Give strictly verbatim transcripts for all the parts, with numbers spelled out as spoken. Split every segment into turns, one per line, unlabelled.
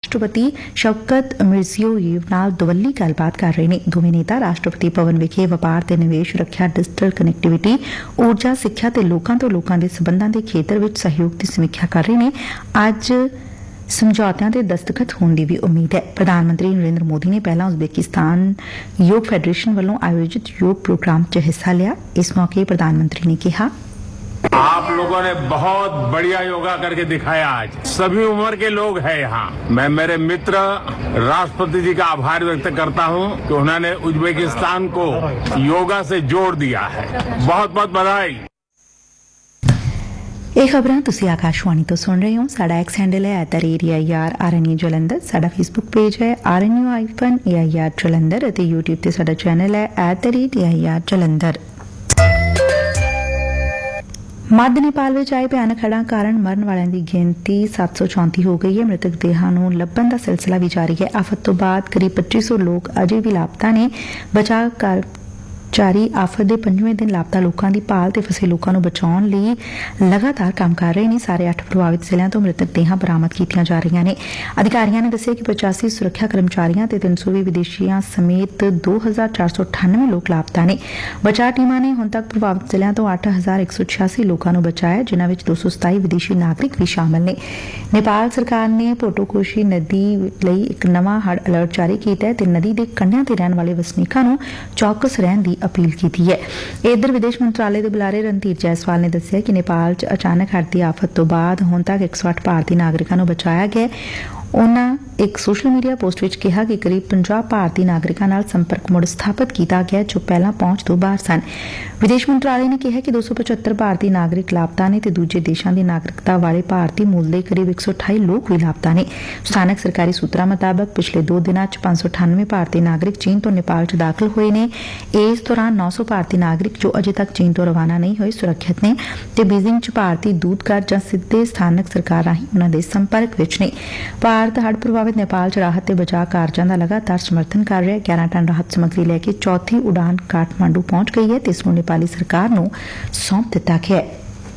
राष्ट्रपति Shavkat Mirziyoyev नाल दुवल्ली गलबात कर रहे हैं। दोवें नेता राष्ट्रपति भवन विखे वपार ते निवेश, रखिया, डिजिटल कनैक्टिविटी, ऊर्जा, सिक्ख्या ते लोकां तो लोकां दे संबंधां दे खेतर विच सहयोग की समीक्षा कर रहे हैं। अज समझौतियां ते दस्तखत होने की भी उम्मीद है। प्रधानमंत्री नरेंद्र मोदी ने पहला उज़बेकिस्तान योग फेडरेशन वालों आयोजित योग प्रोग्राम च हिस्सा लिया। इस मौके प्रधानमंत्री ने कहा,
आप लोगों ने बहुत बढ़िया योगा करके दिखाया। आज सभी उम्र के लोग हैं यहाँ। मैं मेरे मित्र राष्ट्रपति जी का आभार व्यक्त करता हूँ कि उन्होंने उज़्बेकिस्तान को योगा से जोड़ दिया है। बहुत बहुत बधाई।
ਇਹ ਖਬਰਾਂ ਤੁਸੀਂ ਆਕਾਸ਼ਵਾਣੀ ਤੋਂ ਸੁਣ ਰਹੇ ਹੋ। ਸਾਡਾ ਐਕਸ ਹੈਂਡਲ ਹੈ at the rate A I R R N U Jalandhar. ਸਾਡਾ ਫੇਸਬੁੱਕ ਪੇਜ ਹੈ R N U hyphen A I R Jalandhar ਅਤੇ ਯੂਟਿਊਬ ਤੇ ਸਾਡਾ ਚੈਨਲ ਹੈ at the rate A I R Jalandhar. ਮੱਧ ਨੇਪਾਲ ਵਿੱਚ ਆਏ ਭਿਆਨਕ ਹੜ੍ਹਾਂ ਕਾਰਨ ਮਰਨ ਵਾਲਿਆਂ ਦੀ ਗਿਣਤੀ ਸੱਤ ਸੌ ਚੌਂਤੀ ਹੋ ਗਈ ਹੈ। ਮ੍ਰਿਤਕ ਦੇਹਾਂ ਨੂੰ ਲੱਭਣ ਦਾ ਸਿਲਸਿਲਾ ਵੀ ਜਾਰੀ ਹੈ। ਆਫਤ ਤੋਂ ਬਾਅਦ ਕਰੀਬ ਪੱਚੀ ਸੌ ਲੋਕ ਅਜੇ ਵੀ ਲਾਪਤਾ ਨੇ। ਬਚਾਅ ਕਰ ਜਾਰੀ ਆਫਤ ਦੇ ਪੰਜਵੇਂ ਦਿਨ ਲਾਪਤਾ ਲੋਕਾਂ ਦੀ ਭਾਲ ਤੇ ਫਸੇ ਲੋਕਾਂ ਨੂੰ ਬਚਾਉਣ ਲਈ ਲਗਾਤਾਰ ਕੰਮ ਕਰ ਰਹੇ ਨੇ। ਸਾਰੇ ਅੱਠ ਪ੍ਰਭਾਵਿਤ ਜ਼ਿਲ੍ਹਿਆਂ ਤੋਂ ਮ੍ਰਿਤਕ ਦੇਹਾਂ ਬਰਾਮਦ ਕੀਤੀਆਂ ਜਾ ਰਹੀਆਂ ਨੇ। ਅਧਿਕਾਰੀਆਂ ਨੇ ਦੱਸਿਆ ਕਿ ਪਚਾਸੀ ਸੁਰੱਖਿਆ ਕਰਮਚਾਰੀਆਂ ਤੇ ਤਿੰਨ ਸੌ ਵੀਹ ਵਿਦੇਸ਼ੀਆਂ ਸਮੇਤ ਦੋ ਹਜ਼ਾਰ ਚਾਰ ਸੌ ਅਠਾਨਵੇਂ ਲੋਕ ਲਾਪਤਾ ਨੇ। ਬਚਾਅ ਟੀਮਾਂ ਨੇ ਹੁਣ ਤੱਕ ਪ੍ਰਭਾਵਿਤ ਜ਼ਿਲ੍ਹਿਆਂ ਤੋਂ ਅੱਠ ਹਜ਼ਾਰ ਇੱਕ ਸੌ ਛਿਆਸੀ ਲੋਕਾਂ ਨੂੰ ਬਚਾਇਆ, ਜਿਨ੍ਹਾਂ ਵਿੱਚ ਦੋ ਸੌ ਸਤਾਈ ਵਿਦੇਸ਼ੀ ਨਾਗਰਿਕ ਵੀ ਸ਼ਾਮਲ ਨੇ। ਨੇਪਾਲ ਸਰਕਾਰ ਨੇ ਪੋਟੋਕੋਸ਼ੀ ਨਦੀ ਲਈ ਇੱਕ ਨਵਾਂ ਹੜ੍ਹ ਅਲਰਟ ਜਾਰੀ ਕੀਤਾ ਹੈ ਤੇ ਨਦੀ ਦੇ ਕੰਢਿਆਂ ਤੇ ਰਹਿਣ ਵਾਲੇ ਵਸਨੀਕਾਂ ਨੂੰ ਚੌਕਸ ਰਹਿਣ ਦੀ अपील की है। इधर विदेश मंत्रालय के बुलारे रणधीर जायसवाल ने दस्सिया कि नेपाल च अचानक हड़੍ਹ ਦੀ आफत तो बाद हुण तक एक सौ अठ भारतीय नागरिकों को बचाया गया। उन्होंने एक सोशल मीडिया पोस्ट में कहा कि करीब पचास भारतीय नागरिकों नाल संपर्क मुड़ स्थापित किया गया जो पहला पहुंच तो बाहर सन। विदेश मंत्रालय ने कहा कि दो सौ पचहत्तर भारतीय नागरिक लापता ने ते दूजे देशों की नागरिकता वाले भारतीय मूल के करीब एक सौ अठाई लोग भी लापता ने। स्थानक सरकारी सूत्रों मुताबक पिछले दो दिनों च पांच सौ अठानवे भारतीय नागरिक चीन तो नेपाल च दाखिल हुए ने। इस दौरान नौ सौ भारतीय नागरिक जो अजे तक चीन तो रवाना नहीं हुए सुरक्षित ने ते बीजिंग च भारतीय दूतघर जां सीधे स्थानक सरकार राही उन्हां दे संपर्क विच ने। ਭਾਰਤ ਹੜ੍ਹ ਪ੍ਰਭਾਵਿਤ ਨੇਪਾਲ ਚ ਰਾਹਤ ਤੇ ਬਚਾਅ ਕਾਰਜਾਂ ਦਾ ਲਗਾਤਾਰ ਸਮਰਥਨ ਕਰ ਰਿਹਾ ਹੈ। ਗਿਆਰਾਂ ਟਨ ਰਾਹਤ ਸਮੱਗਰੀ ਲੈ ਕੇ ਚੌਥੀ ਉਡਾਨ ਕਾਠਮਾਂਡੂ ਪਹੁੰਚ ਗਈ ਹੈ ਤੇ ਇਸ ਨੂੰ ਨੇਪਾਲੀ ਸਰਕਾਰ ਨੂੰ ਸੌਂਪ ਦਿੱਤਾ ਗਿਆ ਹੈ।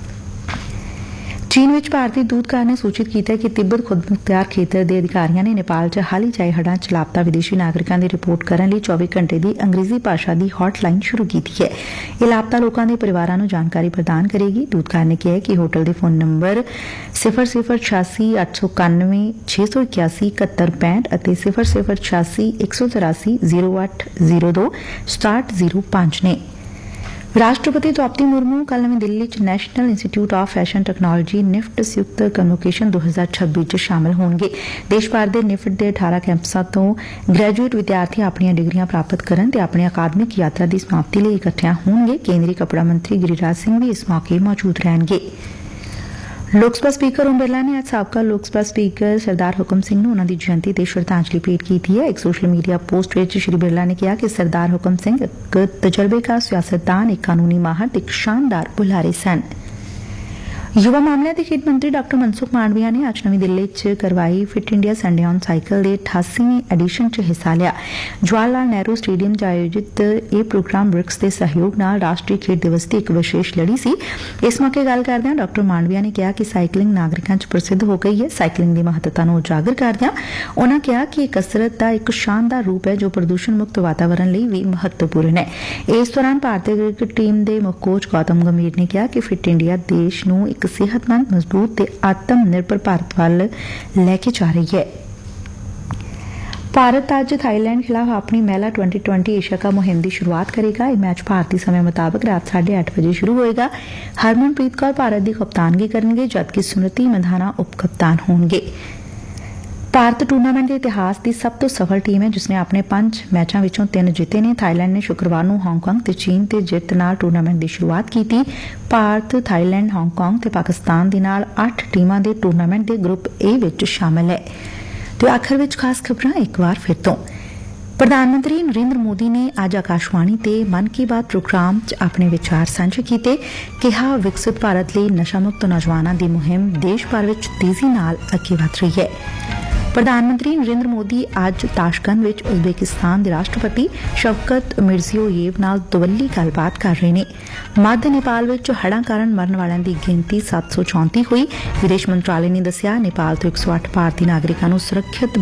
ਚੀਨ ਵਿੱਚ ਭਾਰਤੀ ਦੂਤਘਰ ਨੇ ਸੂਚਿਤ ਕੀਤਾ ਕਿ ਤਿੱਬਤ ਖੁਦਮੁਖਤਿਆਰ ਖੇਤਰ ਦੇ ਅਧਿਕਾਰੀਆਂ ਨੇ ਨੇਪਾਲ ਚ ਹਾਲ ਹੀ ਚ ਆਏ ਹੜ੍ਹਾਂ ਚ ਲਾਪਤਾ ਵਿਦੇਸ਼ੀ ਨਾਗਰਿਕਾਂ ਦੀ ਰਿਪੋਰਟ ਕਰਨ ਲਈ ਚੌਵੀ ਘੰਟੇ ਦੀ ਅੰਗਰੇਜ਼ੀ ਭਾਸ਼ਾ ਦੀ ਹੌਟਲਾਈਨ ਸ਼ੁਰੂ ਕੀਤੀ ਹੈ। ਇਹ ਲਾਪਤਾ ਲੋਕਾਂ ਦੇ ਪਰਿਵਾਰਾਂ ਨੂੰ ਜਾਣਕਾਰੀ ਪ੍ਰਦਾਨ ਕਰੇਗੀ। ਦੂਤਘਰ ਨੇ ਕਿਹਾ ਕਿ ਹੋਟਲ ਦੇ ਫੋਨ ਨੰਬਰ ਸਿਫਰ ਸਿਫਰ ਛਿਆਸੀ ਅੱਠ ਸੌ ਇਕਾਨਵੇਂ ਛੇ ਸੌ ਇਕਿਆਸੀ ਇਕਹੱਤਰ ਪੈਂਹਠ ਅਤੇ ਸਿਫਰ ਸਿਫਰ ਛਿਆਸੀ ਇੱਕ ਸੌ ਚੁਰਾਸੀ ਜ਼ੀਰੋ ਅੱਠ ਜ਼ੀਰੋ ਦੋ ਸਤਾਹਠ ਜ਼ੀਰੋ ਪੰਜ ਨੇ। ਰਾਸ਼ਟਰਪਤੀ ਦ੍ਰੌਪਦੀ ਮੁਰਮੂ ਕੱਲ੍ਹ ਨਵੀਂ ਦਿੱਲੀ ਚ national institute of fashion technology NIFT ਸੰਯੁਕਤ ਕਨਵੋਕੇਸ਼ਨ ਦੋ ਹਜ਼ਾਰ ਛੱਬੀ ਚ ਸ਼ਾਮਲ ਹੋਣਗੇ। ਦੇਸ਼ ਭਰ ਦੇ ਨਿਫਟ ਦੇ ਅਠਾਰਾਂ ਕੈਂਪਸਾਂ ਤੋਂ ਗ੍ਰੈਜੂਏਟ ਵਿਦਿਆਰਥੀ ਆਪਣੀਆਂ ਡਿਗਰੀਆਂ ਪ੍ਰਾਪਤ ਕਰਨ ਤੇ ਆਪਣੀ ਅਕਾਦਮਿਕ ਯਾਤਰਾ ਦੀ ਸਮਾਪਤੀ ਲਈ ਇਕੱਠਿਆਂ ਹੋਣਗੇ। ਕੇਂਦਰੀ ਕੱਪੜਾ ਮੰਤਰੀ ਗਿਰੀਰਾਜ ਸਿੰਘ ਵੀ ਇਸ ਮੌਕੇ ਮੌਜੂਦ ਰਹਿਣਗੇ। ਲੋਕ ਸਭਾ ਸਪੀਕਰ ਓਮ ਬਿਰਲਾ ਨੇ ਅੱਜ ਸਾਬਕਾ ਲੋਕ ਸਭਾ ਸਪੀਕਰ ਸਰਦਾਰ ਹੁਕਮ ਸਿੰਘ ਨੂੰ ਉਨ੍ਹਾਂ ਦੀ ਜਯੰਤੀ ਤੇ ਸ਼ਰਧਾਂਜਲੀ ਭੇਟ ਕੀਤੀ ਹੈ। ਇੱਕ ਸੋਸ਼ਲ ਮੀਡੀਆ ਪੋਸਟ ਵਿੱਚ ਸ਼੍ਰੀ ਬਿਰਲਾ ਨੇ ਕਿਹਾ ਕਿ ਸਰਦਾਰ ਹੁਕਮ ਸਿੰਘ ਇੱਕ ਤਜਰਬੇਕਾਰ ਸਿਆਸਤਦਾਨ, ਇੱਕ ਕਾਨੂੰਨੀ ਮਾਹਰ ਤੇ ਇੱਕ ਸ਼ਾਨਦਾਰ ਬੁਲਾਰੇ ਸਨ। युवा मामले के खेड मंत्री डॉक्टर मनसुख मांडविया ने आज नवी दिल्ली च करवाई fit India Sunday on cycle के अठासीवें एडिशन च हिस्सा लिया। जवाहर लाल नेहरू स्टेडियम च आयोजित यह प्रोग्राम ब्रिक्स के सहयोग नाल राष्ट्रीय खेड दिवस की एक विशेष लड़ी सी। इस मौके गल करदਿਆਂ डॉक्टर मांडविया ने कहा कि साइकिलिंग नागरिकों च प्रसिद्ध हो गई है। साइकिलिंग की महत्ता ਨੂੰ उजागर करਦਿਆਂ उन्होंने कहा कि कसरत का एक शानदार रूप है जो प्रदूषण मुक्त वातावरण ਲਈ भी महत्वपूर्ण है। इस दौरान भारतीय क्रिकेट टीम के मुख कोच गौतम गंभीर ने कहा कि फिट इंडिया देश ਨੂੰ एक सेहतमंद, मजबूत ते आत्म निर्भर भारत वाल लेके जा रही है। भारत आज थाईलैंड खिलाफ अपनी महिला ट्वेंटी ट्वेंटी एशिया कप मुहिम की शुरुआत करेगा। यह मैच भारतीय समय मुताबिक रात साढ़े आठ बजे शुरू होएगा। हरमनप्रीत कौर भारत की कप्तानगी करेंगे जबकि स्मृति मंधाना उप कप्तान होंगे। ਭਾਰਤ ਟੂਰਨਾਮੈਂਟ ਦੇ ਇਤਿਹਾਸ ਦੀ ਸਭ ਤੋਂ ਸਫਲ ਟੀਮ ਹੈ ਜਿਸ ਨੇ ਆਪਣੇ ਪੰਜ ਮੈਚਾਂ ਵਿੱਚੋਂ ਤਿੰਨ ਜਿੱਤੇ ਨੇ। ਥਾਈਲੈਂਡ ਨੇ ਸ਼ੁੱਕਰਵਾਰ ਨੂੰ ਹਾਂਗਕਾਂਗ ਤੇ ਚੀਨ ਤੇ ਜਿੱਤ ਨਾਲ ਟੂਰਨਾਮੈਂਟ ਦੀ ਸ਼ੁਰੂਆਤ ਕੀਤੀ। ਭਾਰਤ, ਥਾਈਲੈਂਡ, ਹਾਂਗਕਾਂਗ ਤੇ ਪਾਕਿਸਤਾਨ ਦੇ ਨਾਲ ਅੱਠ ਟੀਮਾਂ ਦੇ ਟੂਰਨਾਮੈਂਟ ਦੇ ਗਰੁੱਪ ਏ ਵਿੱਚ ਸ਼ਾਮਲ ਹੈ। ਤੇ ਆਖਰ ਵਿੱਚ ਖਾਸ ਖਬਰਾਂ ਇੱਕ ਵਾਰ ਫਿਰ ਤੋਂ। ਪ੍ਰਧਾਨ ਮੰਤਰੀ ਨਰਿੰਦਰ ਮੋਦੀ ਨੇ ਅੱਜ ਆਕਾਸ਼ਵਾਣੀ ਤੇ ਮਨ ਕੀ ਬਾਤ ਪ੍ਰੋਗਰਾਮ 'ਚ ਆਪਣੇ ਵਿਚਾਰ ਸਾਂਝੇ ਕੀਤੇ। ਕਿਹਾ ਵਿਕਸਿਤ ਭਾਰਤ ਲਈ ਨਸ਼ਾ ਮੁਕਤ ਨੌਜਵਾਨਾਂ ਦੀ ਮੁਹਿੰਮ ਦੇਸ਼ ਭਰ ਵਿੱਚ ਤੇਜ਼ੀ ਨਾਲ ਅੱਗੇ ਵਧ ਰਹੀ ਹੈ। ਪ੍ਰਧਾਨ ਮੰਤਰੀ ਨਰਿੰਦਰ ਮੋਦੀ ਅੱਜ ਤਾਸ਼ਕੰਦ ਵਿੱਚ ਉਜ਼ਬੇਕਿਸਤਾਨ ਦੇ ਰਾਸ਼ਟਰਪਤੀ ਸ਼ਵਕਤ ਮਿਰਜ਼ੀਯੋਯੇਵ ਨਾਲ ਦੁਵੱਲੀ ਗੱਲਬਾਤ ਕਰ ਰਹੇ ਨੇ। ਮੱਧ ਨੇਪਾਲ ਵਿੱਚ ਹੜ੍ਹਾਂ ਕਾਰਨ ਮਰਨ ਵਾਲਿਆਂ ਦੀ ਗਿਣਤੀ ਸੱਤ ਸੌ ਚੌਂਤੀ ਹੋਈ। ਵਿਦੇਸ਼ ਮੰਤਰਾਲੇ ਨੇ ਦੱਸਿਆ ਨੇਪਾਲ ਤੋਂ ਇੱਕ ਸੌ ਅੱਠ ਭਾਰਤੀ ਨਾਗਰਿਕਾਂ ਨੂੰ ਸੁਰੱਖਿਅਤ